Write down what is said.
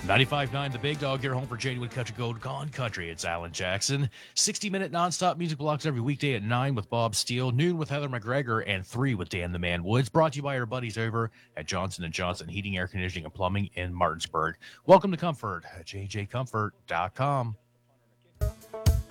95.9 The Big Dog, your home for genuine country gold gone country. It's Alan Jackson. 60-minute nonstop music blocks every weekday at 9 with Bob Steele, noon with Heather McGregor, and 3 with Dan the Man Woods. Brought to you by our buddies over at Johnson & Johnson Heating, Air Conditioning, and Plumbing in Martinsburg. Welcome to Comfort at jjcomfort.com.